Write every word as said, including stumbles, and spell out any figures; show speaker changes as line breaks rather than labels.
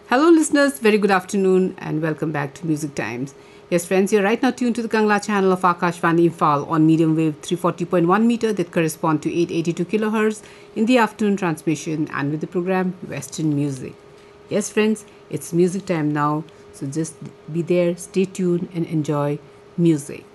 Hello, listeners. Very good afternoon, and welcome back to Music Times. Yes, friends, you're right now tuned to the Kangla channel of Akashvani Imphal on medium wave three forty point one meter that correspond to eight eighty-two kilohertz in the afternoon transmission and with the program Western Music. Yes, friends, it's music time now, so just be there, stay tuned, and enjoy music.